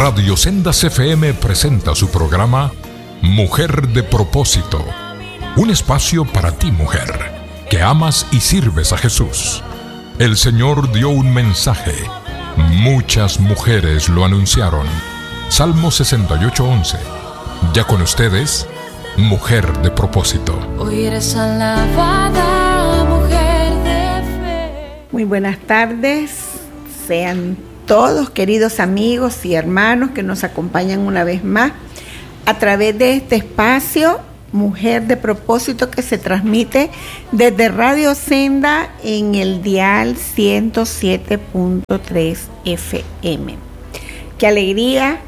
Radio Sendas FM presenta su programa Mujer de Propósito. Un espacio para ti, mujer, que amas y sirves a Jesús. El Señor dio un mensaje. Muchas mujeres lo anunciaron. Salmo 68:11. Ya con ustedes, Mujer de Propósito. Hoy eres alabada, mujer de fe. Muy buenas tardes. Sean todos queridos amigos y hermanos que nos acompañan una vez más a través de este espacio Mujer de Propósito, que se transmite desde Radio Senda en el dial 107.3 FM. Qué alegría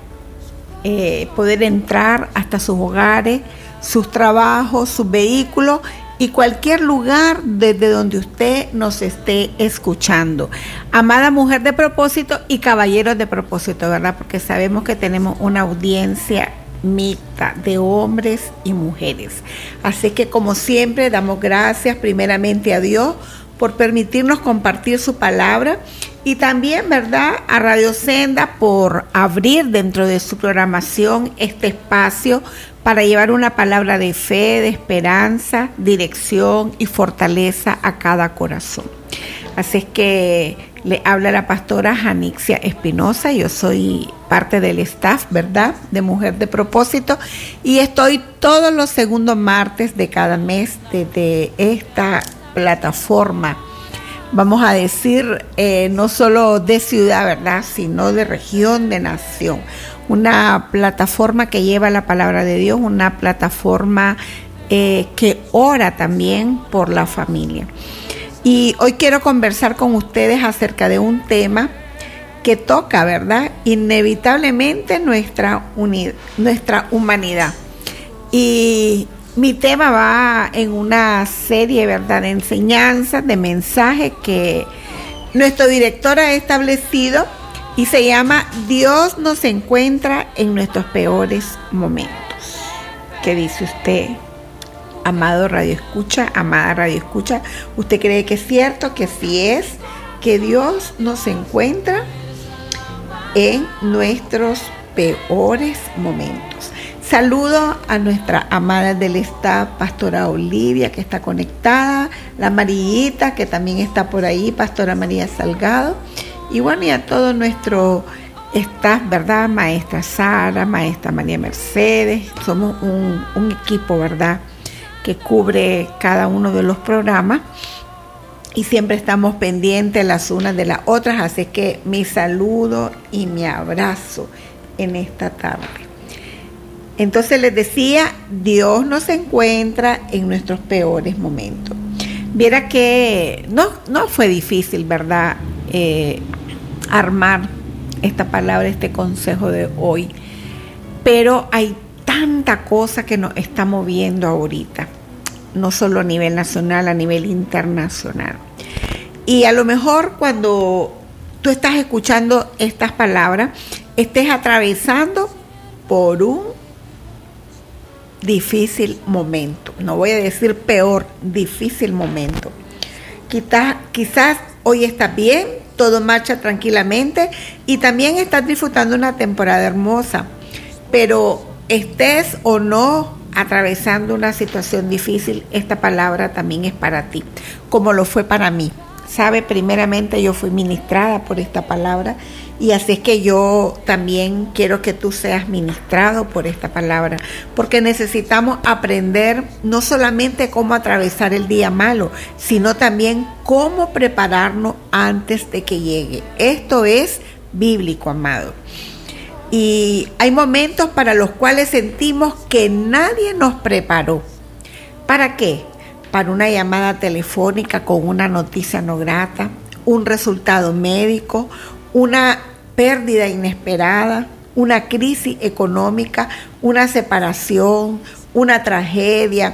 poder entrar hasta sus hogares, sus trabajos, sus vehículos y cualquier lugar desde donde usted nos esté escuchando. Amada mujer de propósito y caballeros de propósito, ¿verdad? Porque sabemos que tenemos una audiencia mixta de hombres y mujeres. Así que, como siempre, damos gracias primeramente a Dios por permitirnos compartir su palabra y también, ¿verdad?, a Radio Senda por abrir dentro de su programación este espacio para llevar una palabra de fe, de esperanza, dirección y fortaleza a cada corazón. Así es que le habla la pastora Janixia Espinosa. Yo soy parte del staff, ¿verdad?, de Mujer de Propósito, y estoy todos los segundos martes de cada mes desde esta plataforma, vamos a decir, no solo de ciudad, ¿verdad?, sino de región, de nación. Una plataforma que lleva la palabra de Dios, una plataforma que ora también por la familia. Y hoy quiero conversar con ustedes acerca de un tema que toca, ¿verdad?, inevitablemente nuestra humanidad. Y mi tema va en una serie, ¿verdad?, de enseñanzas, de mensajes que nuestro director ha establecido y se llama Dios nos encuentra en nuestros peores momentos. ¿Qué dice usted, amado Radio Escucha, amada Radio Escucha? ¿Usted cree que es cierto, que sí es, que Dios nos encuentra en nuestros peores momentos? Saludo a nuestra amada del staff, pastora Olivia, que está conectada, la Marillita, que también está por ahí, pastora María Salgado, y bueno, y a todo nuestro staff, ¿verdad?, maestra Sara, maestra María Mercedes. Somos un equipo, ¿verdad?, que cubre cada uno de los programas y siempre estamos pendientes las unas de las otras, así que mi saludo y mi abrazo en esta tarde. Entonces les decía, Dios nos encuentra en nuestros peores momentos. Viera que no fue difícil, ¿verdad?, armar esta palabra, este consejo de hoy, pero hay tanta cosa que nos está moviendo ahorita, no solo a nivel nacional, a nivel internacional. Y a lo mejor cuando tú estás escuchando estas palabras, estés atravesando por un difícil momento. No voy a decir peor, difícil momento. Quizás hoy estás bien, todo marcha tranquilamente y también estás disfrutando una temporada hermosa, pero estés o no atravesando una situación difícil, esta palabra también es para ti, como lo fue para mí. Sabe, primeramente yo fui ministrada por esta palabra y así es que yo también quiero que tú seas ministrado por esta palabra, porque necesitamos aprender no solamente cómo atravesar el día malo, sino también cómo prepararnos antes de que llegue. Esto es bíblico, amado. Y hay momentos para los cuales sentimos que nadie nos preparó. ¿Para qué? Para una llamada telefónica con una noticia no grata, un resultado médico, una pérdida inesperada, una crisis económica, una separación, una tragedia,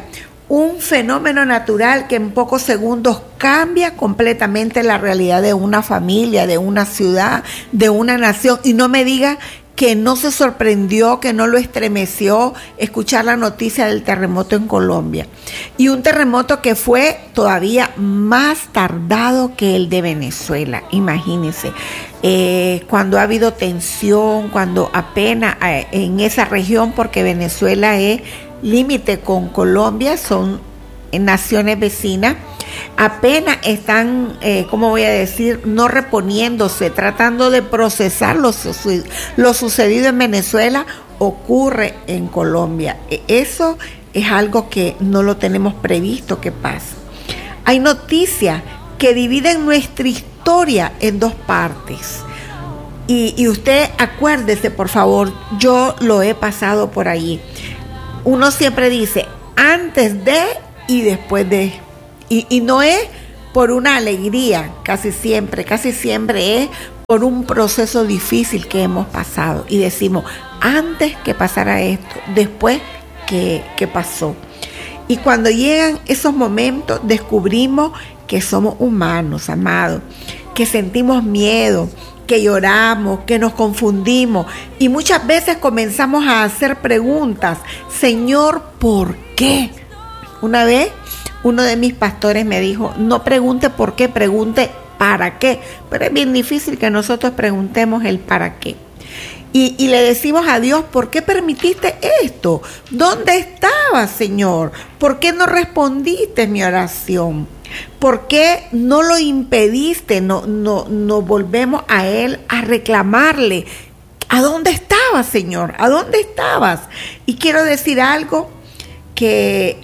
un fenómeno natural que en pocos segundos cambia completamente la realidad de una familia, de una ciudad, de una nación. Y no me diga que no se sorprendió, que no lo estremeció escuchar la noticia del terremoto en Colombia. Y un terremoto que fue todavía más tardado que el de Venezuela, imagínense. Cuando ha habido tensión, cuando apenas en esa región, porque Venezuela es límite con Colombia, son naciones vecinas, apenas están, ¿cómo voy a decir?, no reponiéndose, tratando de procesar lo sucedido en Venezuela, ocurre en Colombia. Eso es algo que no lo tenemos previsto que pase. Hay noticias que dividen nuestra historia en dos partes. Y usted acuérdese, por favor, yo lo he pasado por allí. Uno siempre dice antes de y después de. Y no es por una alegría, casi siempre es por un proceso difícil que hemos pasado. Y decimos, antes que pasara esto, después que pasó. Y cuando llegan esos momentos, descubrimos que somos humanos, amados, que sentimos miedo, que lloramos, que nos confundimos y muchas veces comenzamos a hacer preguntas. Señor, ¿por qué? Una vez uno de mis pastores me dijo, no pregunte por qué, pregunte para qué. Pero es bien difícil que nosotros preguntemos el para qué. Y le decimos a Dios, ¿por qué permitiste esto? ¿Dónde estabas, Señor? ¿Por qué no respondiste mi oración? ¿Por qué no lo impediste? No volvemos a Él a reclamarle. ¿A dónde estabas, Señor? ¿A dónde estabas? Y quiero decir algo que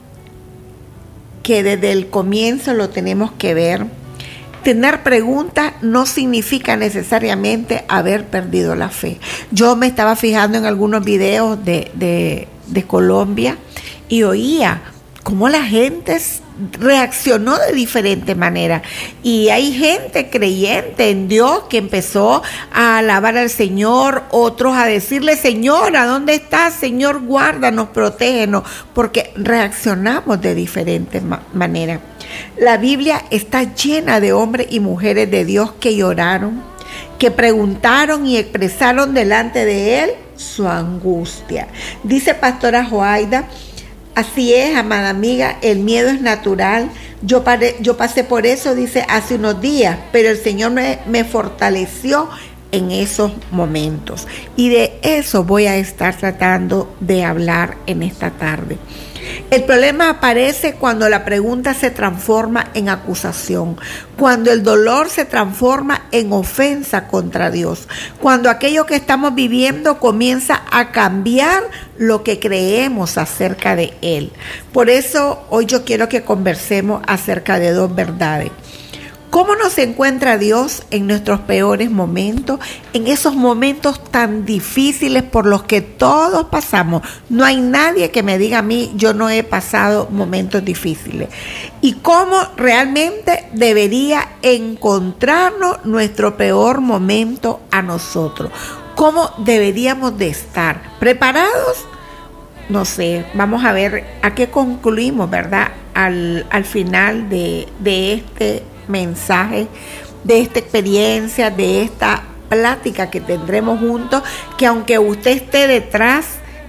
desde el comienzo lo tenemos que ver. Tener preguntas no significa necesariamente haber perdido la fe. Yo me estaba fijando en algunos videos de Colombia y oía cómo la gente reaccionó de diferente manera. Y hay gente creyente en Dios que empezó a alabar al Señor, otros a decirle, Señor, ¿a dónde estás? Señor, guárdanos, protégenos, porque reaccionamos de diferente manera. La Biblia está llena de hombres y mujeres de Dios que lloraron, que preguntaron y expresaron delante de Él su angustia. Dice Pastora Joaida, así es, amada amiga, el miedo es natural. Yo pasé por eso, dice, hace unos días, pero el Señor me fortaleció en esos momentos. Y de eso voy a estar tratando de hablar en esta tarde. El problema aparece cuando la pregunta se transforma en acusación, cuando el dolor se transforma en ofensa contra Dios, cuando aquello que estamos viviendo comienza a cambiar lo que creemos acerca de Él. Por eso hoy yo quiero que conversemos acerca de dos verdades. ¿Cómo nos encuentra Dios en nuestros peores momentos, en esos momentos tan difíciles por los que todos pasamos? No hay nadie que me diga a mí, yo no he pasado momentos difíciles. ¿Y cómo realmente debería encontrarnos nuestro peor momento a nosotros? ¿Cómo deberíamos de estar? ¿Preparados? No sé, vamos a ver a qué concluimos, ¿verdad? Al final de este mensaje, de esta experiencia, de esta plática que tendremos juntos, que aunque usted esté detrás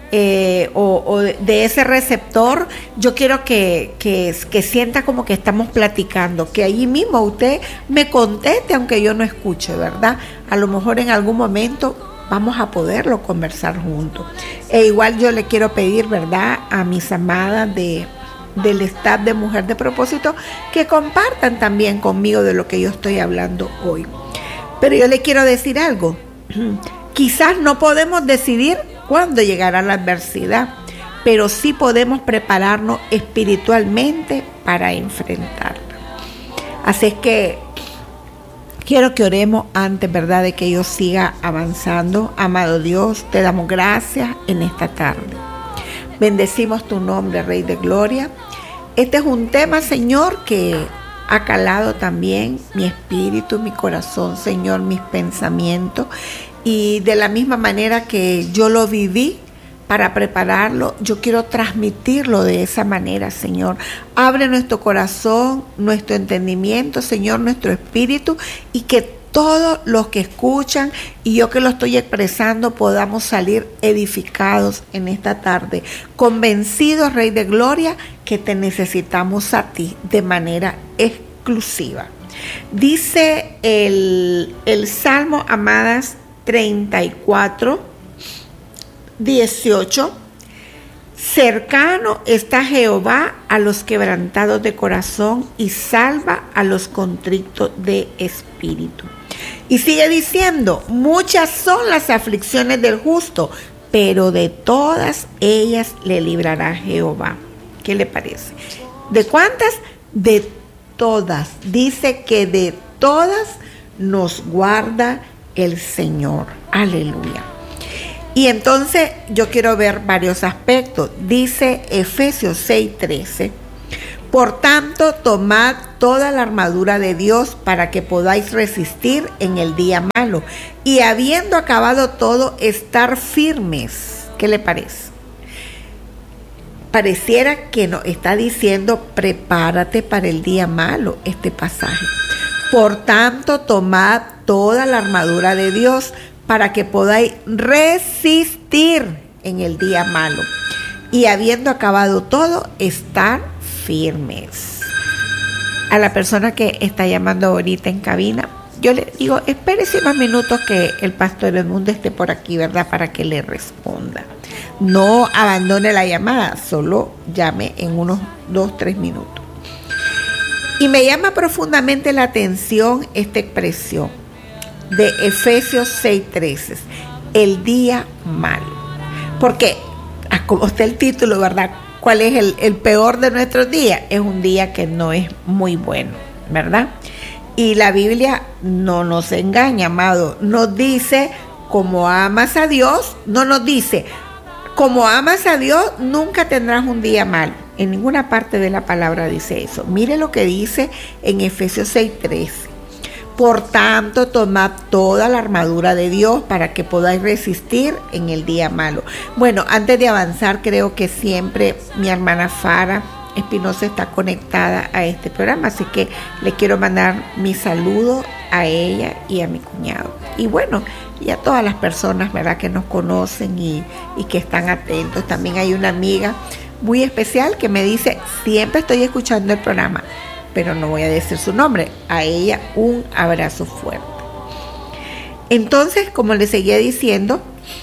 o de ese receptor, yo quiero que sienta como que estamos platicando, que allí mismo usted me conteste aunque yo no escuche, ¿verdad? A lo mejor en algún momento vamos a poderlo conversar juntos. E igual yo le quiero pedir, ¿verdad?, a mis amadas del staff de Mujer de Propósito que compartan también conmigo de lo que yo estoy hablando hoy. Pero yo le quiero decir algo. Quizás no podemos decidir cuándo llegará la adversidad, pero sí podemos prepararnos espiritualmente para enfrentarla. Así es que quiero que oremos antes, ¿verdad?, de que yo siga avanzando. Amado Dios, te damos gracias en esta tarde. Bendecimos tu nombre, Rey de Gloria. Este es un tema, Señor, que ha calado también mi espíritu, mi corazón, Señor, mis pensamientos. Y de la misma manera que yo lo viví, para prepararlo, yo quiero transmitirlo de esa manera, Señor. Abre nuestro corazón, nuestro entendimiento, Señor, nuestro espíritu, y que todos los que escuchan y yo que lo estoy expresando podamos salir edificados en esta tarde, convencidos, Rey de Gloria, que te necesitamos a ti de manera exclusiva. Dice el Salmo, amadas, 34, 18, cercano está Jehová a los quebrantados de corazón y salva a los contritos de espíritu. Y sigue diciendo, muchas son las aflicciones del justo, pero de todas ellas le librará Jehová. ¿Qué le parece? ¿De cuántas? De todas. Dice que de todas nos guarda el Señor. Aleluya. Y entonces yo quiero ver varios aspectos. Dice Efesios 6:13. Por tanto, tomad toda la armadura de Dios para que podáis resistir en el día malo. Y habiendo acabado todo, estar firmes. ¿Qué le parece? Pareciera que nos está diciendo, prepárate para el día malo, este pasaje. Por tanto, tomad toda la armadura de Dios para que podáis resistir en el día malo. Y habiendo acabado todo, estar firmes. A la persona que está llamando ahorita en cabina, yo le digo, espérese unos minutos que el pastor Edmundo esté por aquí, ¿verdad? Para que le responda. No abandone la llamada, solo llame en unos 2-3 minutos. Y me llama profundamente la atención esta expresión de Efesios 6:13, el día malo. Porque, como está el título, ¿verdad? ¿Cuál es el peor de nuestros días? Es un día que no es muy bueno, ¿verdad? Y la Biblia no nos engaña, amado. Nos dice, como amas a Dios, no nos dice, como amas a Dios, nunca tendrás un día malo. En ninguna parte de la palabra dice eso. Mire lo que dice en Efesios 6:13. Por tanto, tomad toda la armadura de Dios para que podáis resistir en el día malo. Bueno, antes de avanzar, creo que siempre mi hermana Fara Espinosa está conectada a este programa, así que le quiero mandar mi saludo a ella y a mi cuñado. Y bueno, y a todas las personas, ¿verdad?, que nos conocen y que están atentos. También hay una amiga muy especial que me dice, siempre estoy escuchando el programa, pero no voy a decir su nombre. A ella un abrazo fuerte. Entonces, como le seguía diciendo,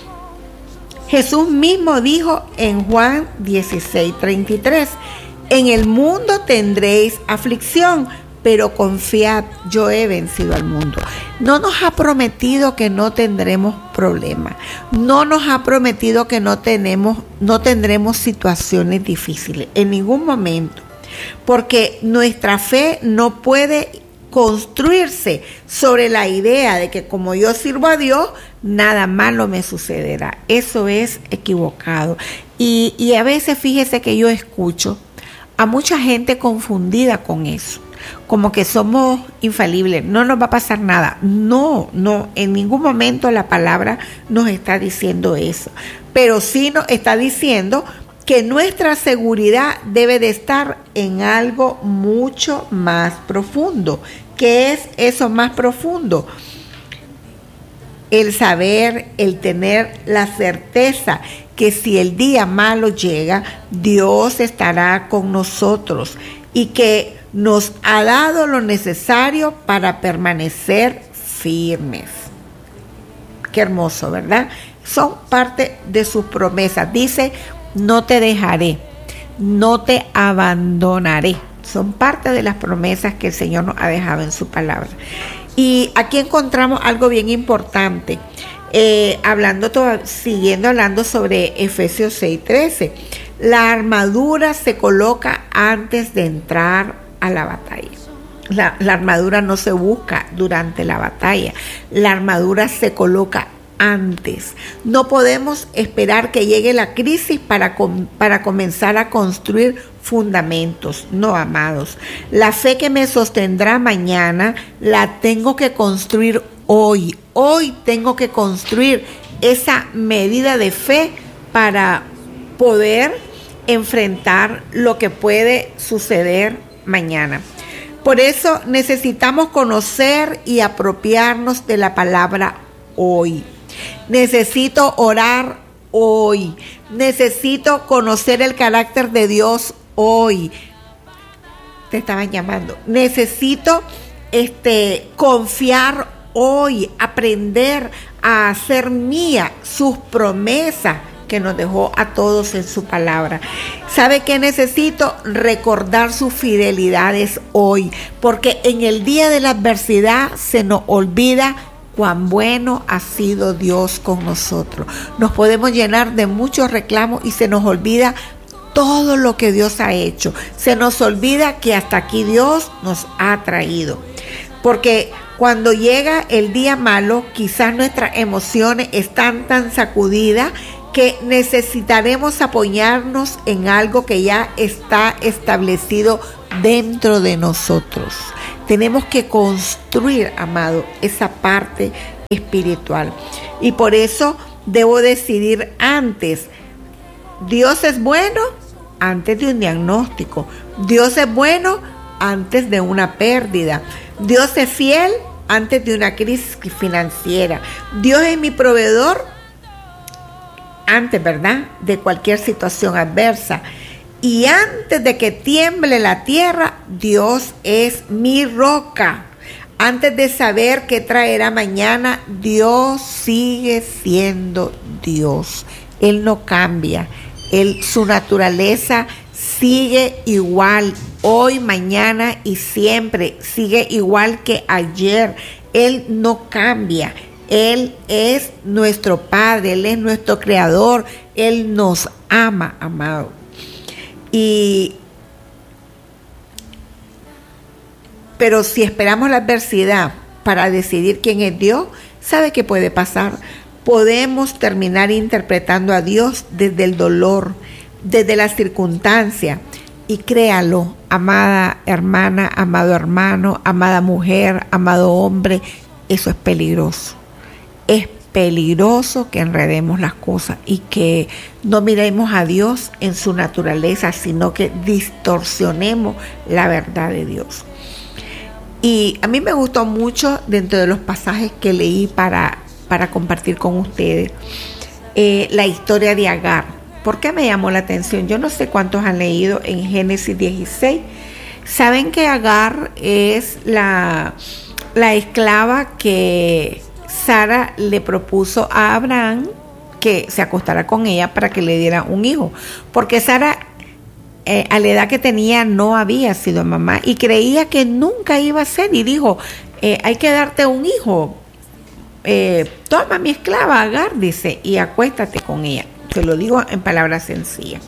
Jesús mismo dijo en Juan 16:33, en el mundo tendréis aflicción, pero confiad, yo he vencido al mundo. No nos ha prometido que no tendremos problemas. No nos ha prometido que no tendremos situaciones difíciles en ningún momento. Porque nuestra fe no puede construirse sobre la idea de que como yo sirvo a Dios, nada malo me sucederá. Eso es equivocado. Y a veces fíjese que yo escucho a mucha gente confundida con eso. Como que somos infalibles, no nos va a pasar nada. No, en ningún momento la palabra nos está diciendo eso. Pero sí nos está diciendo que nuestra seguridad debe de estar en algo mucho más profundo. ¿Qué es eso más profundo? El saber, el tener la certeza que si el día malo llega, Dios estará con nosotros y que nos ha dado lo necesario para permanecer firmes. Qué hermoso, ¿verdad? Son parte de sus promesas. Dice, no te dejaré, no te abandonaré. Son parte de las promesas que el Señor nos ha dejado en su palabra. Y aquí encontramos algo bien importante. Siguiendo hablando sobre Efesios 6:13. La armadura se coloca antes de entrar a la batalla. La armadura no se busca durante la batalla. La armadura se coloca antes. No podemos esperar que llegue la crisis para comenzar a construir fundamentos. No, amados. La fe que me sostendrá mañana la tengo que construir hoy. Hoy tengo que construir esa medida de fe para poder enfrentar lo que puede suceder mañana. Por eso necesitamos conocer y apropiarnos de la palabra hoy. Necesito orar hoy. Necesito conocer el carácter de Dios hoy. Te estaban llamando. Necesito confiar hoy, aprender a hacer mía sus promesas que nos dejó a todos en su palabra. ¿Sabe qué necesito? Recordar sus fidelidades hoy, porque en el día de la adversidad se nos olvida cuán bueno ha sido Dios con nosotros. Nos podemos llenar de muchos reclamos y se nos olvida todo lo que Dios ha hecho. Se nos olvida que hasta aquí Dios nos ha traído. Porque cuando llega el día malo, quizás nuestras emociones están tan sacudidas que necesitaremos apoyarnos en algo que ya está establecido dentro de nosotros. Tenemos que construir, amado, esa parte espiritual. Y por eso debo decidir antes. Dios es bueno antes de un diagnóstico. Dios es bueno antes de una pérdida. Dios es fiel antes de una crisis financiera. Dios es mi proveedor antes, ¿verdad?, de cualquier situación adversa. Y antes de que tiemble la tierra, Dios es mi roca. Antes de saber qué traerá mañana, Dios sigue siendo Dios. Él no cambia. Su naturaleza sigue igual, hoy, mañana y siempre. Sigue igual que ayer. Él no cambia. Él es nuestro Padre, Él es nuestro Creador, Él nos ama, amado. Pero si esperamos la adversidad para decidir quién es Dios, ¿sabe qué puede pasar? Podemos terminar interpretando a Dios desde el dolor, desde la circunstancia. Y créalo, amada hermana, amado hermano, amada mujer, amado hombre, eso es peligroso. Es peligroso que enredemos las cosas y que no miremos a Dios en su naturaleza, sino que distorsionemos la verdad de Dios. Y a mí me gustó mucho, dentro de los pasajes que leí para compartir con ustedes, la historia de Agar. ¿Por qué me llamó la atención? Yo no sé cuántos han leído en Génesis 16. Saben que Agar es la esclava que Sara le propuso a Abraham que se acostara con ella para que le diera un hijo, porque Sara a la edad que tenía no había sido mamá y creía que nunca iba a ser, y dijo, hay que darte un hijo, toma mi esclava Agar, dice, y acuéstate con ella. Te lo digo en palabras sencillas.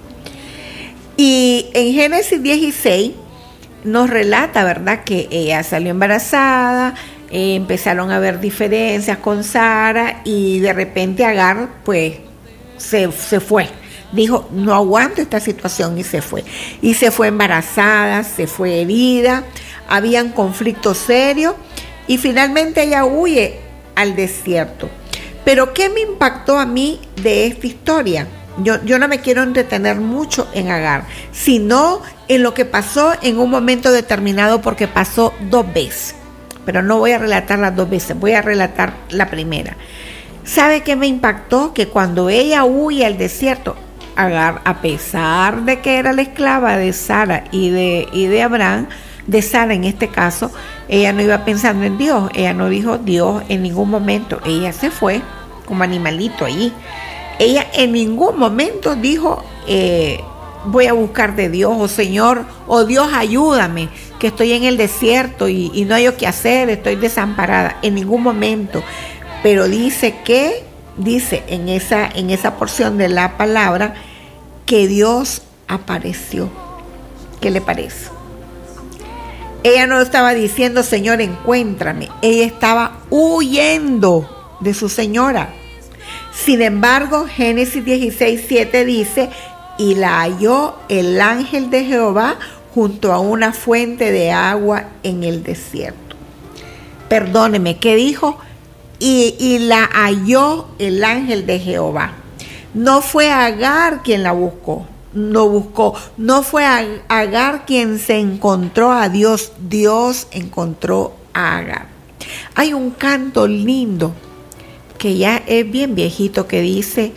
Y en Génesis 16 nos relata, ¿verdad?, que ella salió embarazada. Empezaron a haber diferencias con Sara y de repente Agar pues se fue. Dijo, no aguanto esta situación, y se fue. Y se fue embarazada, se fue herida, habían conflictos serios y finalmente ella huye al desierto. Pero ¿qué me impactó a mí de esta historia? Yo no me quiero entretener mucho en Agar, sino en lo que pasó en un momento determinado, porque pasó 2 veces. Pero no voy a relatar las 2 veces, voy a relatar la primera. ¿Sabe qué me impactó? Que cuando ella huye al desierto, Agar, a pesar de que era la esclava de Sara y de Abraham, de Sara en este caso, ella no iba pensando en Dios, ella no dijo Dios en ningún momento, ella se fue como animalito allí. Ella en ningún momento dijo, voy a buscar de Dios, o Señor, o Dios ayúdame, que estoy en el desierto y no hay qué hacer, estoy desamparada, en ningún momento. Pero dice en esa porción de la palabra, que Dios apareció. ¿Qué le parece? Ella no estaba diciendo, Señor, encuéntrame. Ella estaba huyendo de su señora. Sin embargo, Génesis 16:7 dice, y la halló el ángel de Jehová junto a una fuente de agua en el desierto. Perdóneme, ¿qué dijo? Y la halló el ángel de Jehová. No fue Agar quien la buscó. No fue Agar quien se encontró a Dios. Dios encontró a Agar. Hay un canto lindo que ya es bien viejito que dice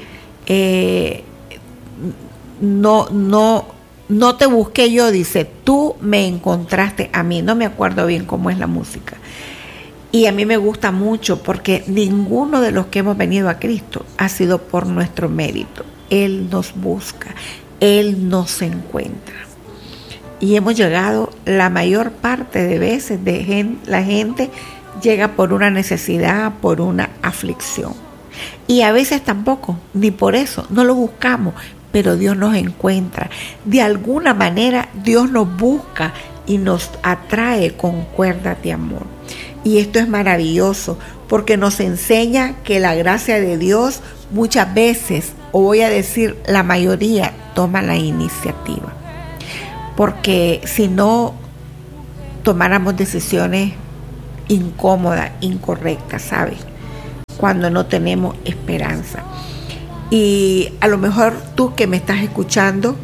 no te busqué yo, dice, tú me encontraste a mí. No me acuerdo bien cómo es la música. Y a mí me gusta mucho porque ninguno de los que hemos venido a Cristo ha sido por nuestro mérito. Él nos busca, Él nos encuentra. Y hemos llegado, la mayor parte de veces, la gente llega por una necesidad, por una aflicción. Y a veces tampoco, ni por eso, no lo buscamos, pero Dios nos encuentra. De alguna manera Dios nos busca y nos atrae con cuerdas de amor. Y esto es maravilloso porque nos enseña que la gracia de Dios muchas veces, o voy a decir la mayoría, toma la iniciativa. Porque si no tomáramos decisiones incómodas, incorrectas, ¿sabes? Cuando no tenemos esperanza. Y a lo mejor tú que me estás escuchando,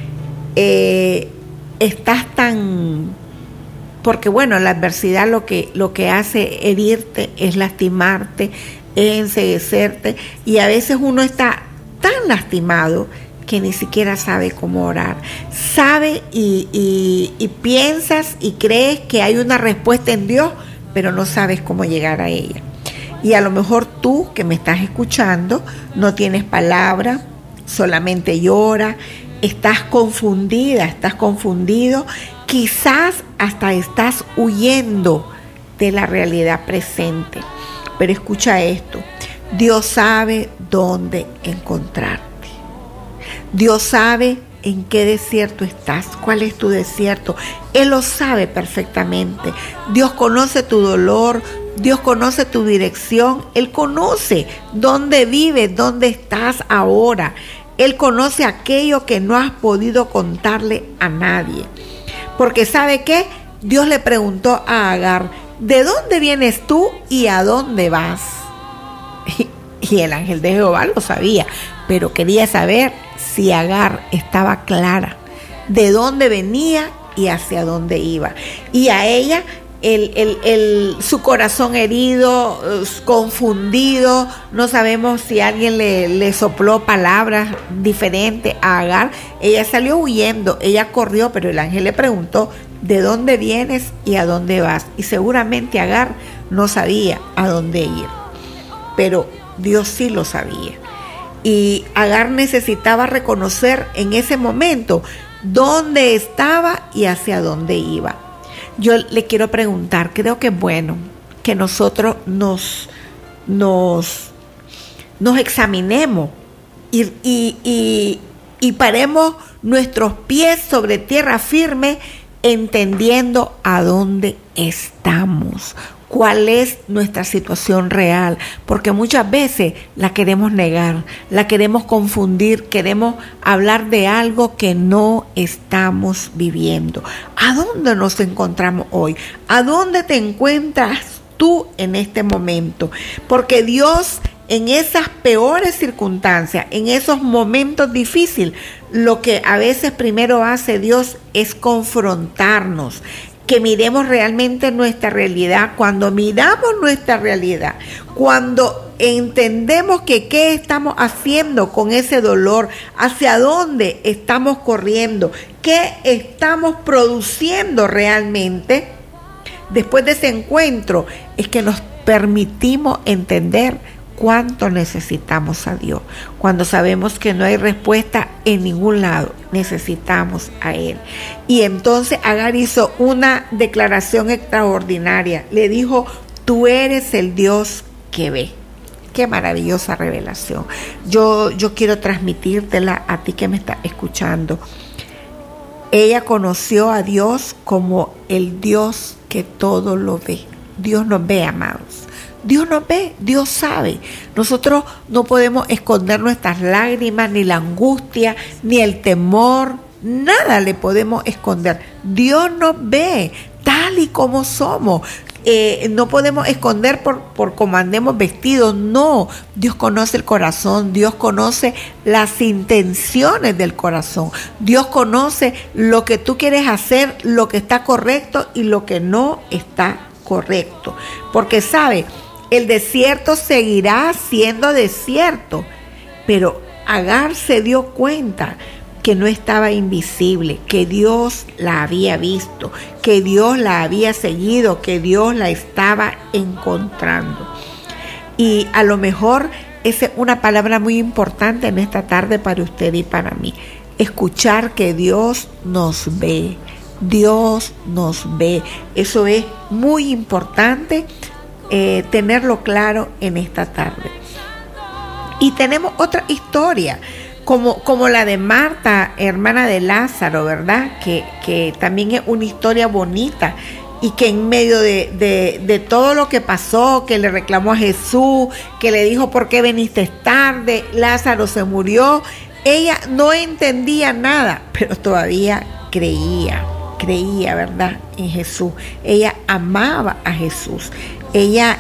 estás tan... Porque bueno, la adversidad lo que hace herirte es lastimarte, es enceguecerte, y a veces uno está tan lastimado que ni siquiera sabe cómo orar. Sabe y piensas y crees que hay una respuesta en Dios, pero no sabes cómo llegar a ella. Y a lo mejor tú que me estás escuchando no tienes palabra, solamente llora, estás confundida, estás confundido, quizás hasta estás huyendo de la realidad presente. Pero escucha esto, Dios sabe dónde encontrarte. Dios sabe en qué desierto estás, cuál es tu desierto. Él lo sabe perfectamente. Dios conoce tu dolor, Dios conoce tu dirección, Él conoce dónde vives, dónde estás ahora. Él conoce aquello que no has podido contarle a nadie. Porque ¿sabe qué? Dios le preguntó a Agar, ¿de dónde vienes tú y a dónde vas? Y el ángel de Jehová lo sabía, pero quería saber si Agar estaba clara de dónde venía y hacia dónde iba. Y a ella, su corazón herido, confundido, no sabemos si alguien le sopló palabras diferentes a Agar. Ella salió huyendo, ella corrió, pero el ángel le preguntó, ¿de dónde vienes y a dónde vas? Y seguramente Agar no sabía a dónde ir, pero Dios sí lo sabía. Y Agar necesitaba reconocer en ese momento dónde estaba y hacia dónde iba. Yo le quiero preguntar, creo que es bueno que nosotros nos examinemos y paremos nuestros pies sobre tierra firme, entendiendo a dónde estamos, cuál es nuestra situación real, porque muchas veces la queremos negar, la queremos confundir, queremos hablar de algo que no estamos viviendo. ¿A dónde nos encontramos hoy? ¿A dónde te encuentras tú en este momento? Porque Dios, en esas peores circunstancias, en esos momentos difíciles, lo que a veces primero hace Dios es confrontarnos, que miremos realmente nuestra realidad. Cuando miramos nuestra realidad, cuando entendemos que qué estamos haciendo con ese dolor, hacia dónde estamos corriendo, qué estamos produciendo realmente, después de ese encuentro es que nos permitimos entender cuánto necesitamos a Dios. Cuando sabemos que no hay respuesta en ningún lado, necesitamos a Él. Y entonces Agar hizo una declaración extraordinaria. Le dijo, tú eres el Dios que ve. Qué maravillosa revelación. Yo quiero transmitírtela a ti que me estás escuchando. Ella conoció a Dios como el Dios que todo lo ve. Dios nos ve, amados. Dios nos ve, Dios sabe. Nosotros no podemos esconder nuestras lágrimas, ni la angustia, ni el temor. Nada le podemos esconder. Dios nos ve tal y como somos. no podemos esconder por cómo andemos vestidos. No, Dios conoce el corazón, Dios conoce las intenciones del corazón, Dios conoce lo que tú quieres hacer, lo que está correcto y lo que no está correcto. Porque sabe, el desierto seguirá siendo desierto, pero Agar se dio cuenta que no estaba invisible, que Dios la había visto, que Dios la había seguido, que Dios la estaba encontrando. Y a lo mejor esa es una palabra muy importante en esta tarde para usted y para mí. Escuchar que Dios nos ve. Dios nos ve. Eso es muy importante tenerlo claro en esta tarde. Y tenemos otra historia, como la de Marta, hermana de Lázaro, ¿verdad? Que también es una historia bonita y que en medio de todo lo que pasó, que le reclamó a Jesús, que le dijo ¿por qué viniste tarde? Lázaro se murió. Ella no entendía nada, pero todavía creía, ¿verdad? En Jesús. Ella amaba a Jesús. Ella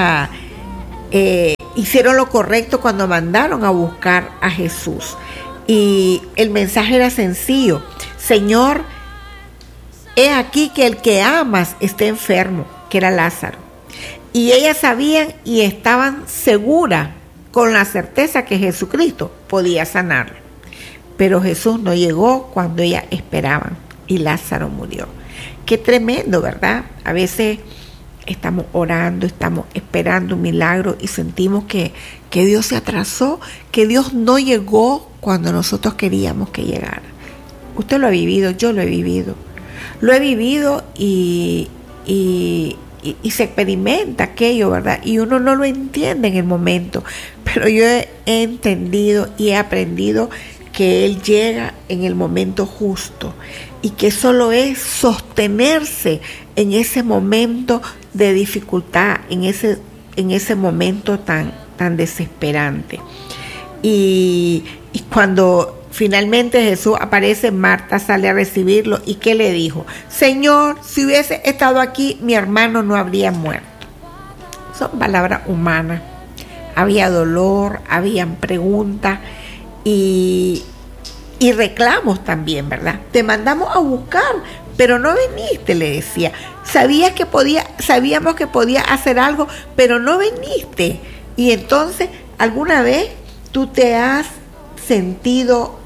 hicieron lo correcto cuando mandaron a buscar a Jesús. Y el mensaje era sencillo: Señor, he aquí que el que amas está enfermo, que era Lázaro. Y ellas sabían y estaban seguras, con la certeza que Jesucristo podía sanarlo. Pero Jesús no llegó cuando ellas esperaban y Lázaro murió. Qué tremendo, ¿verdad? A veces estamos orando, estamos esperando un milagro y sentimos que Dios se atrasó, que Dios no llegó cuando nosotros queríamos que llegara. Usted lo ha vivido, yo lo he vivido. Lo he vivido y se experimenta aquello, ¿verdad? Y uno no lo entiende en el momento, pero yo he entendido y he aprendido que Él llega en el momento justo y que solo es sostenerse en ese momento de dificultad, en ese momento tan desesperante. Y cuando finalmente Jesús aparece, Marta sale a recibirlo. ¿Y qué le dijo? Señor, si hubiese estado aquí, mi hermano no habría muerto. Son palabras humanas. Había dolor, habían preguntas y reclamos también, ¿verdad? Te mandamos a buscar, pero no viniste, le decía. Sabíamos que podía hacer algo, pero no viniste. Y entonces, ¿alguna vez tú te has sentido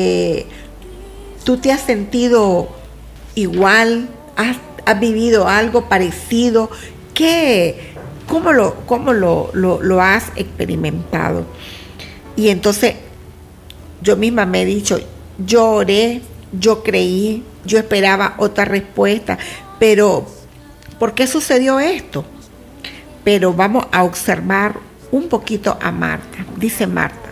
igual? ¿Has vivido algo parecido? ¿Cómo lo has experimentado? Y entonces yo misma me he dicho, yo oré, yo creí, yo esperaba otra respuesta, pero ¿por qué sucedió esto? Pero vamos a observar un poquito a Marta. Dice Marta,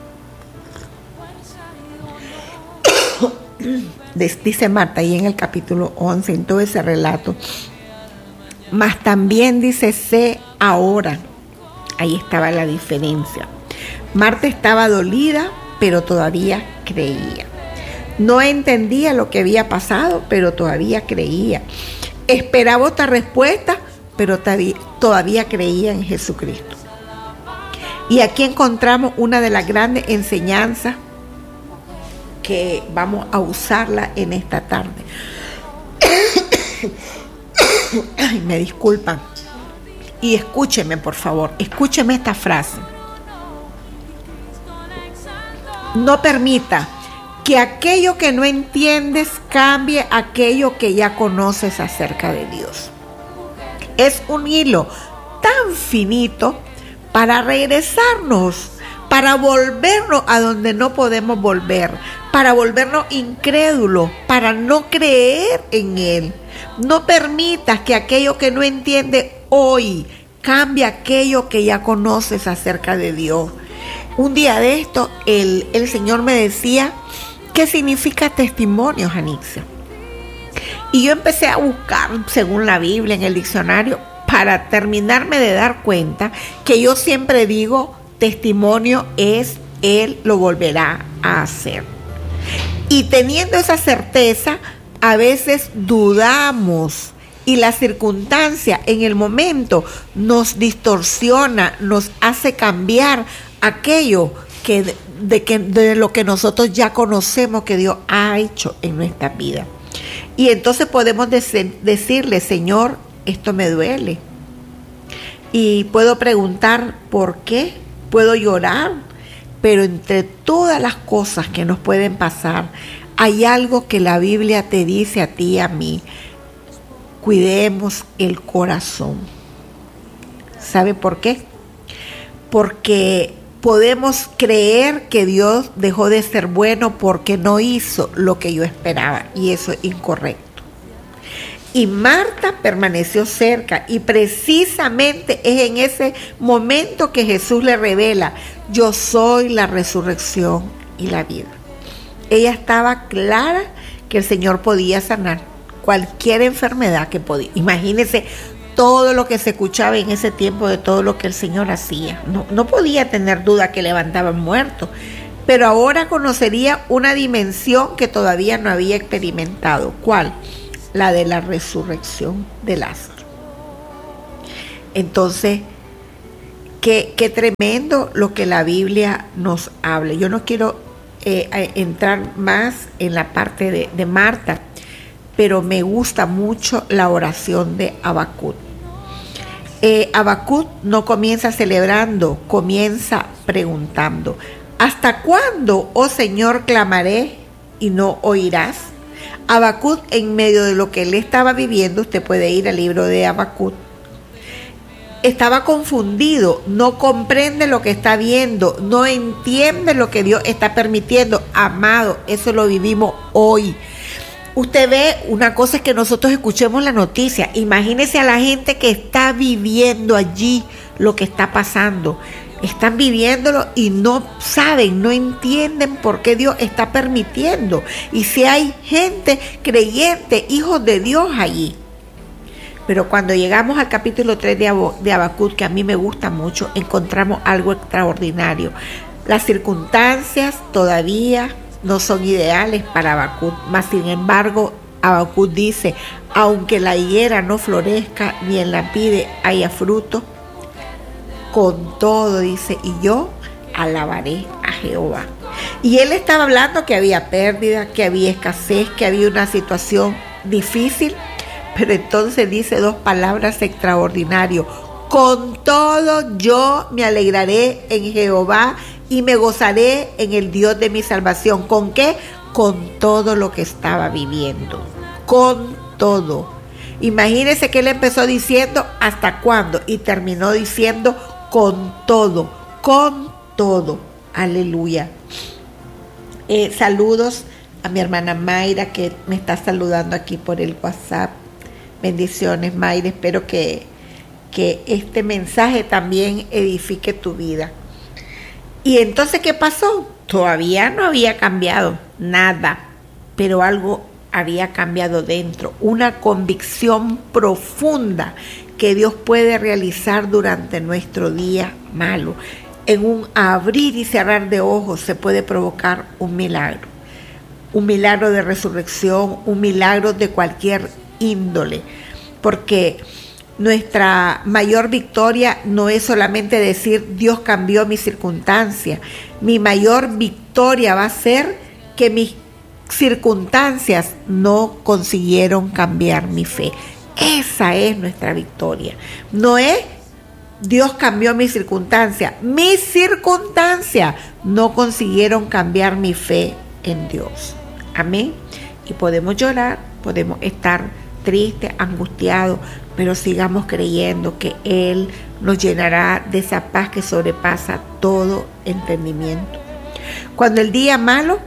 dice Marta ahí en el capítulo 11, en todo ese relato, mas también dice, sé ahora. Ahí estaba la diferencia. Marta estaba dolida, pero todavía creía. No entendía lo que había pasado, pero todavía creía. Esperaba otra respuesta, pero todavía creía en Jesucristo. Y aquí encontramos una de las grandes enseñanzas que vamos a usarla en esta tarde. Ay, me disculpan. Y escúcheme, por favor, escúcheme esta frase. No permita que aquello que no entiendes cambie aquello que ya conoces acerca de Dios. Es un hilo tan finito para regresarnos, para volvernos a donde no podemos volver, para volvernos incrédulos, para no creer en Él. No permitas que aquello que no entiendes hoy cambie aquello que ya conoces acerca de Dios. Un día de esto, el Señor me decía, ¿qué significa testimonio, Janixia? Y yo empecé a buscar, según la Biblia, en el diccionario, para terminarme de dar cuenta que yo siempre digo, testimonio es, Él lo volverá a hacer. Y teniendo esa certeza, a veces dudamos y la circunstancia en el momento nos distorsiona, nos hace cambiar aquello de lo que nosotros ya conocemos que Dios ha hecho en nuestra vida. Y entonces podemos decirle, Señor, esto me duele. Y puedo preguntar por qué, puedo llorar, pero entre todas las cosas que nos pueden pasar, hay algo que la Biblia te dice a ti y a mí: cuidemos el corazón. ¿Sabe por qué? Porque podemos creer que Dios dejó de ser bueno porque no hizo lo que yo esperaba, y eso es incorrecto. Y Marta permaneció cerca, y precisamente es en ese momento que Jesús le revela: yo soy la resurrección y la vida. Ella estaba clara que el Señor podía sanar cualquier enfermedad que podía. Imagínense todo lo que se escuchaba en ese tiempo de todo lo que el Señor hacía. No podía tener duda que levantaban muertos, pero ahora conocería una dimensión que todavía no había experimentado. ¿Cuál? La de la resurrección de Lázaro. Entonces, qué tremendo lo que la Biblia nos habla. Yo no quiero entrar más en la parte de Marta, pero me gusta mucho la oración de Habacuc. Habacuc no comienza celebrando, comienza preguntando: ¿hasta cuándo, oh Señor, clamaré y no oirás? Habacuc, en medio de lo que él estaba viviendo, usted puede ir al libro de Habacuc, estaba confundido, no comprende lo que está viendo, no entiende lo que Dios está permitiendo. Amado, eso lo vivimos hoy. Usted ve, una cosa es que nosotros escuchemos la noticia. Imagínese a la gente que está viviendo allí lo que está pasando. Están viviéndolo y no saben, no entienden por qué Dios está permitiendo. Y si hay gente creyente, hijos de Dios allí. Pero cuando llegamos al capítulo 3 de Habacuc, que a mí me gusta mucho, encontramos algo extraordinario. Las circunstancias todavía no son ideales para Habacuc, mas sin embargo Habacuc dice: aunque la higuera no florezca ni en la vide haya fruto, con todo, dice, y yo alabaré a Jehová. Y él estaba hablando que había pérdida, que había escasez, que había una situación difícil, pero entonces dice dos palabras extraordinarias: con todo yo me alegraré en Jehová y me gozaré en el Dios de mi salvación. ¿Con qué? Con todo lo que estaba viviendo. Con todo. Imagínense que él empezó diciendo ¿hasta cuándo? Y terminó diciendo con todo. Con todo. Aleluya. Saludos a mi hermana Mayra, que me está saludando aquí por el WhatsApp. Bendiciones, Mayra. Espero que este mensaje también edifique tu vida. Y entonces, ¿qué pasó? Todavía no había cambiado nada, pero algo había cambiado dentro, una convicción profunda que Dios puede realizar durante nuestro día malo. En un abrir y cerrar de ojos se puede provocar un milagro de resurrección, un milagro de cualquier índole, porque nuestra mayor victoria no es solamente decir Dios cambió mi circunstancia. Mi mayor victoria va a ser que mis circunstancias no consiguieron cambiar mi fe. Esa es nuestra victoria. No es Dios cambió mi circunstancia. Mis circunstancias no consiguieron cambiar mi fe en Dios. Amén. Y podemos llorar, podemos estar tristes, angustiados, pero sigamos creyendo que Él nos llenará de esa paz que sobrepasa todo entendimiento. Cuando el día malo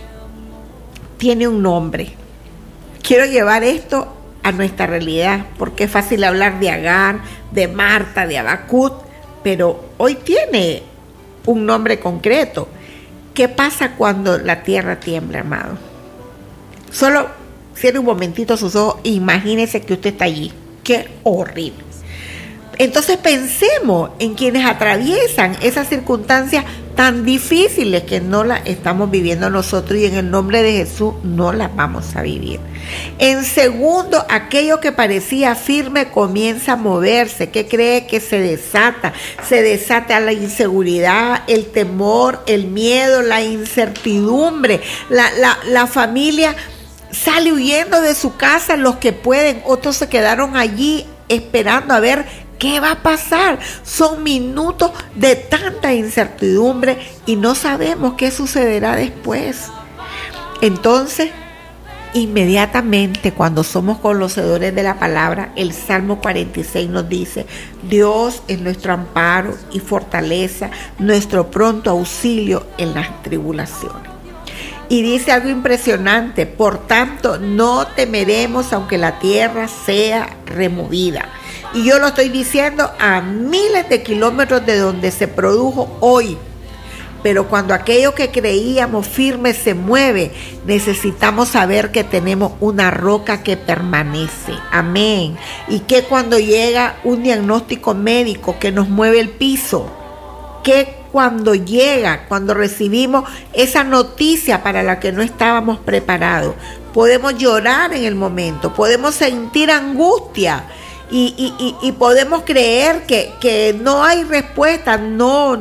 tiene un nombre, quiero llevar esto a nuestra realidad, porque es fácil hablar de Agar, de Marta, de Habacuc, pero hoy tiene un nombre concreto. ¿Qué pasa cuando la tierra tiembla, amado? Solo cierre un momentito sus ojos e imagínese que usted está allí. ¡Qué horrible! Entonces pensemos en quienes atraviesan esas circunstancias tan difíciles que no las estamos viviendo nosotros, y en el nombre de Jesús no las vamos a vivir. En segundo, aquello que parecía firme comienza a moverse. ¿Qué cree que se desata? Se desata la inseguridad, el temor, el miedo, la incertidumbre. La familia sale huyendo de su casa, los que pueden, otros se quedaron allí esperando a ver ¿qué va a pasar? Son minutos de tanta incertidumbre y no sabemos qué sucederá después. Entonces, inmediatamente cuando somos conocedores de la palabra, el Salmo 46 nos dice: Dios es nuestro amparo y fortaleza, nuestro pronto auxilio en las tribulaciones. Y dice algo impresionante: por tanto, no temeremos aunque la tierra sea removida. Y yo lo estoy diciendo a miles de kilómetros de donde se produjo hoy. Pero cuando aquello que creíamos firme se mueve, necesitamos saber que tenemos una roca que permanece. Amén. Y que cuando llega un diagnóstico médico que nos mueve el piso, que cuando recibimos esa noticia para la que no estábamos preparados, podemos llorar en el momento, podemos sentir angustia. Y podemos creer que no hay respuesta. No.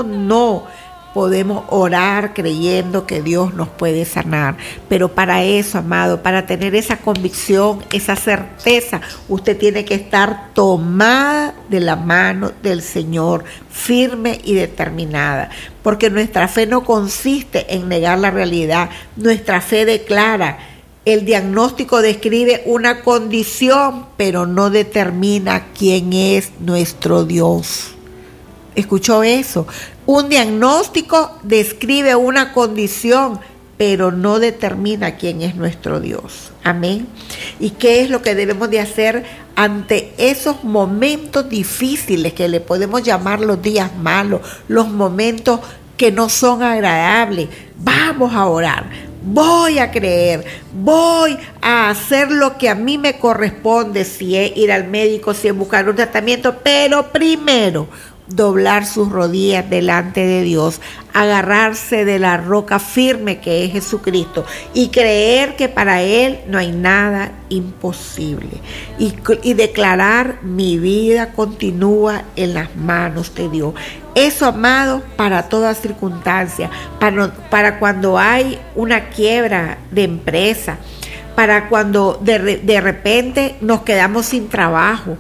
Podemos orar creyendo que Dios nos puede sanar. Pero para eso, amado, para tener esa convicción, esa certeza, usted tiene que estar tomada de la mano del Señor, firme y determinada. Porque nuestra fe no consiste en negar la realidad. Nuestra fe declara. El diagnóstico describe una condición, pero no determina quién es nuestro Dios. ¿Escuchó eso? Un diagnóstico describe una condición, pero no determina quién es nuestro Dios. Amén. ¿Y qué es lo que debemos de hacer ante esos momentos difíciles que le podemos llamar los días malos, los momentos que no son agradables? Vamos a orar. Voy a creer, voy a hacer lo que a mí me corresponde, si es ir al médico, si es buscar un tratamiento, pero primero doblar sus rodillas delante de Dios, agarrarse de la roca firme que es Jesucristo y creer que para Él no hay nada imposible y declarar: mi vida continúa en las manos de Dios. Eso, amado, para toda circunstancia, para cuando hay una quiebra de empresa, para cuando de repente nos quedamos sin trabajo.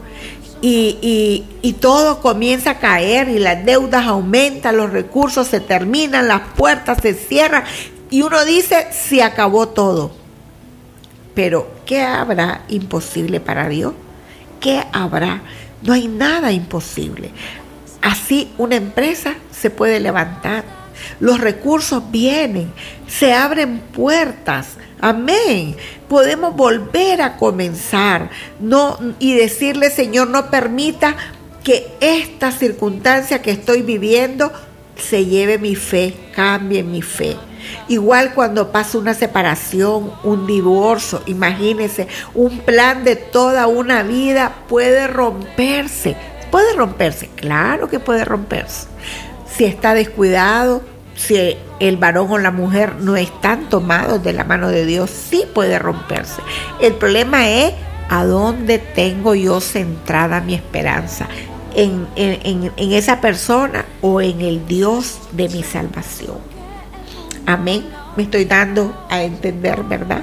Y todo comienza a caer y las deudas aumentan, los recursos se terminan, las puertas se cierran y uno dice: se acabó todo. Pero ¿qué habrá imposible para Dios? ¿Qué habrá? No hay nada imposible. Así una empresa se puede levantar, los recursos vienen, se abren puertas. Amén. Podemos volver a comenzar, y decirle: Señor, no permita que esta circunstancia que estoy viviendo se lleve mi fe, cambie mi fe. Igual cuando pasa una separación, un divorcio, imagínense, un plan de toda una vida puede romperse. ¿Puede romperse? Claro que puede romperse. Si está descuidado, si el varón o la mujer no están tomados de la mano de Dios, sí puede romperse. El problema es: ¿a dónde tengo yo centrada mi esperanza? ¿En esa persona o en el Dios de mi salvación? Amén. Me estoy dando a entender, ¿verdad?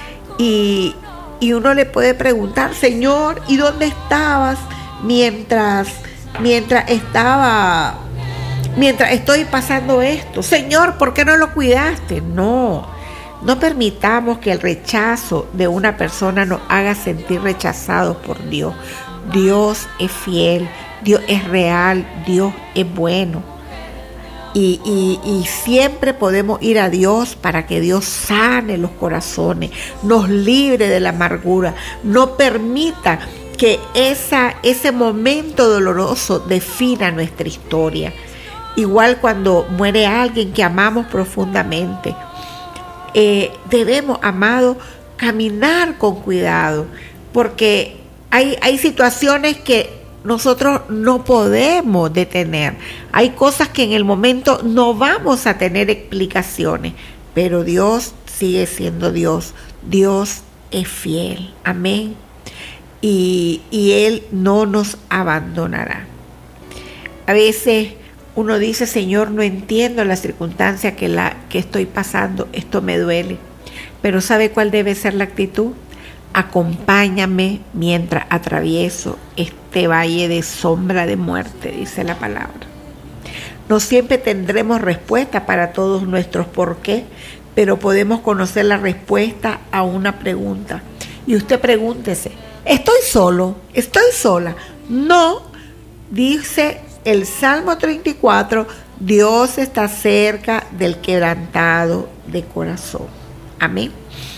Y uno le puede preguntar: Señor, ¿y dónde estabas mientras estoy pasando esto? Señor, ¿por qué no lo cuidaste? No permitamos que el rechazo de una persona nos haga sentir rechazados por Dios. Dios es fiel, Dios es real, Dios es bueno. Y siempre podemos ir a Dios para que Dios sane los corazones, nos libre de la amargura, no permita que ese momento doloroso defina nuestra historia. Igual cuando muere alguien que amamos profundamente, debemos, amado, caminar con cuidado, porque hay situaciones que nosotros no podemos detener. Hay cosas que en el momento no vamos a tener explicaciones, pero Dios sigue siendo Dios. Dios es fiel. Amén. Y Él no nos abandonará. A veces uno dice, Señor, no entiendo la circunstancia que estoy pasando, esto me duele. Pero ¿sabe cuál debe ser la actitud? Acompáñame mientras atravieso este valle de sombra de muerte, dice la palabra. No siempre tendremos respuesta para todos nuestros por qué, pero podemos conocer la respuesta a una pregunta. Y usted pregúntese, ¿estoy solo? ¿Estoy sola? No, dice el Salmo 34, Dios está cerca del quebrantado de corazón. Amén.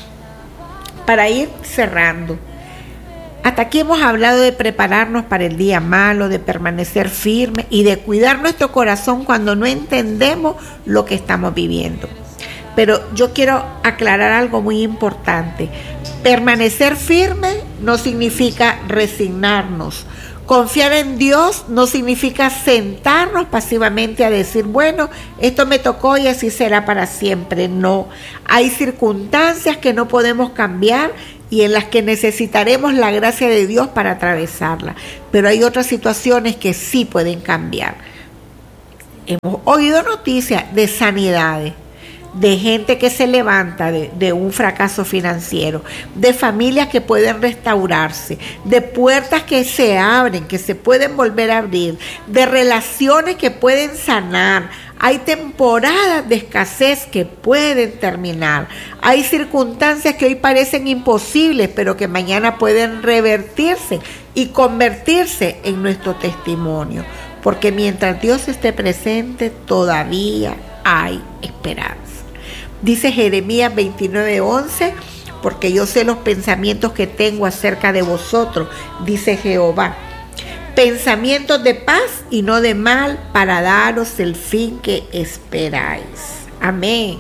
Para ir cerrando, hasta aquí hemos hablado de prepararnos para el día malo, de permanecer firmes y de cuidar nuestro corazón cuando no entendemos lo que estamos viviendo. Pero yo quiero aclarar algo muy importante. Permanecer firme no significa resignarnos. Confiar en Dios no significa sentarnos pasivamente a decir, bueno, esto me tocó y así será para siempre. No, hay circunstancias que no podemos cambiar y en las que necesitaremos la gracia de Dios para atravesarla. Pero hay otras situaciones que sí pueden cambiar. Hemos oído noticias de sanidades, de gente que se levanta de un fracaso financiero, de familias que pueden restaurarse, de puertas que se abren, que se pueden volver a abrir, de relaciones que pueden sanar. Hay temporadas de escasez que pueden terminar. Hay circunstancias que hoy parecen imposibles, pero que mañana pueden revertirse y convertirse en nuestro testimonio. Porque mientras Dios esté presente, todavía hay esperanza. Dice Jeremías 29:11, porque yo sé los pensamientos que tengo acerca de vosotros, dice Jehová. Pensamientos de paz y no de mal, para daros el fin que esperáis. Amén.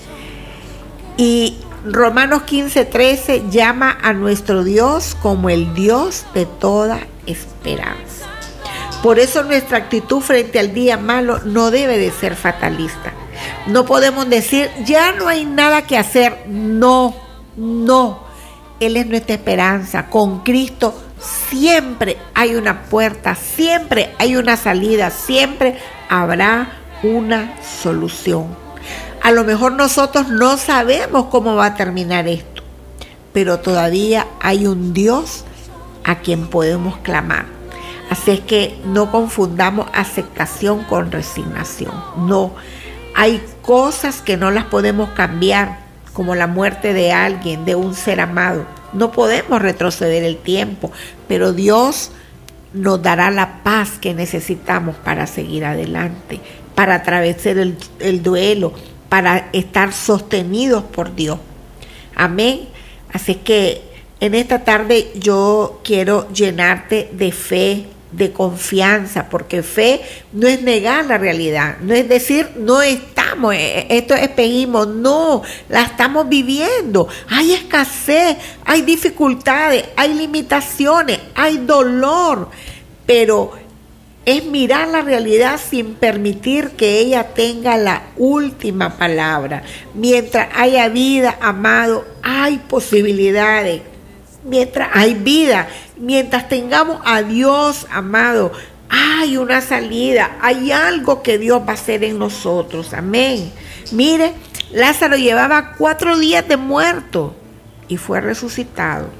Y Romanos 15:13 llama a nuestro Dios como el Dios de toda esperanza. Por eso nuestra actitud frente al día malo no debe de ser fatalista. No podemos decir, ya no hay nada que hacer. No. Él es nuestra esperanza. Con Cristo siempre hay una puerta, siempre hay una salida, siempre habrá una solución. A lo mejor nosotros no sabemos cómo va a terminar esto, pero todavía hay un Dios a quien podemos clamar. Así es que no confundamos aceptación con resignación. No. Hay cosas que no las podemos cambiar, como la muerte de alguien, de un ser amado. No podemos retroceder el tiempo, pero Dios nos dará la paz que necesitamos para seguir adelante, para atravesar el duelo, para estar sostenidos por Dios. Amén. Así que en esta tarde yo quiero llenarte de fe, de confianza, porque fe no es negar la realidad, no es decir no estamos, esto es espejismo, no, la estamos viviendo. Hay escasez, hay dificultades, hay limitaciones, hay dolor, pero es mirar la realidad sin permitir que ella tenga la última palabra. Mientras haya vida, amado, hay posibilidades. Mientras hay vida, mientras tengamos a Dios, amado, hay una salida, hay algo que Dios va a hacer en nosotros. Amén. Mire, Lázaro llevaba 4 días de muerto y fue resucitado.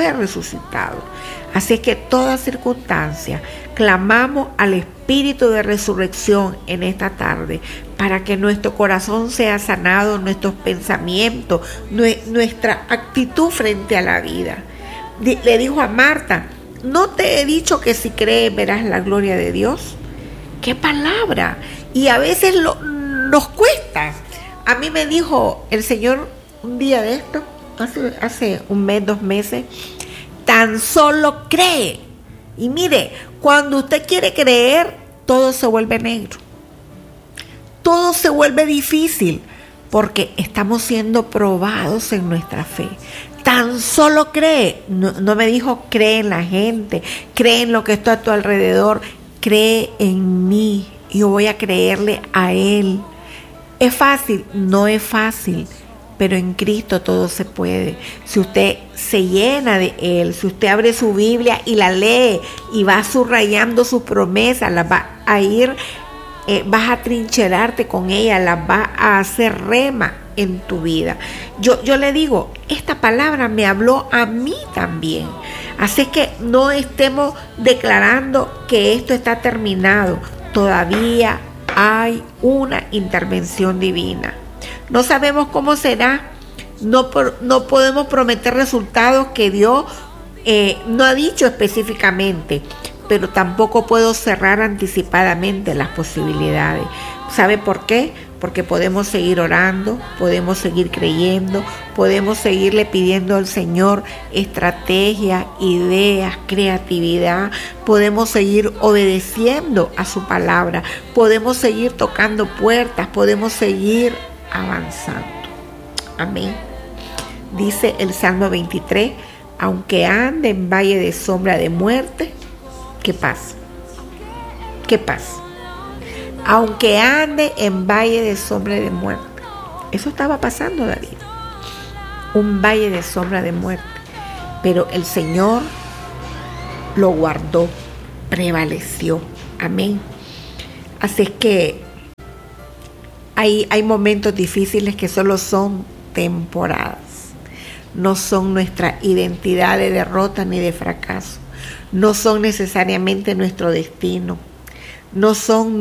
Así que toda circunstancia, clamamos al Espíritu de resurrección en esta tarde para que nuestro corazón sea sanado, nuestros pensamientos, nuestra actitud frente a la vida. Le dijo a Marta, ¿no te he dicho que si crees verás la gloria de Dios? ¡Qué palabra! Y a veces nos cuesta. A mí me dijo el Señor un día de esto, hace un mes, 2 meses, tan solo cree. Y mire, cuando usted quiere creer, todo se vuelve negro. Todo se vuelve difícil porque estamos siendo probados en nuestra fe. tan solo cree. No me dijo cree en la gente, cree en lo que está a tu alrededor, cree en mí. Yo voy a creerle a Él. ¿Es fácil? No es fácil, pero en Cristo todo se puede. Si usted se llena de Él, si usted abre su Biblia y la lee y va subrayando sus promesas, las va a ir, vas a trincherarte con ella, las vas a hacer rema en tu vida. Yo le digo, esta palabra me habló a mí también. Así que no estemos declarando que esto está terminado. Todavía hay una intervención divina. No sabemos cómo será. No podemos prometer resultados que Dios no ha dicho específicamente, pero tampoco puedo cerrar anticipadamente las posibilidades. ¿Sabe por qué? Porque podemos seguir orando, podemos seguir creyendo, podemos seguirle pidiendo al Señor estrategias, ideas, creatividad, podemos seguir obedeciendo a su palabra, podemos seguir tocando puertas, podemos seguir avanzando. Amén. Dice el Salmo 23, aunque ande en valle de sombra de muerte, ¿qué pasa? ¿Qué pasa? Aunque ande en valle de sombra de muerte. Eso estaba pasando, David. Un valle de sombra de muerte. Pero el Señor lo guardó, prevaleció. Amén. Así es que hay momentos difíciles que solo son temporadas. No son nuestra identidad de derrota ni de fracaso. No son necesariamente nuestro destino. No son